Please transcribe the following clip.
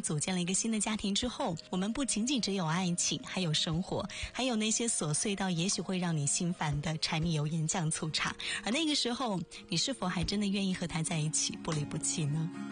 组建了一个新的家庭之后，我们不仅仅只有爱情，还有生活，还有那些琐碎到也许会让你心烦的柴米油盐酱醋茶。而那个时候，你是否还真的愿意和他在一起不离不弃呢？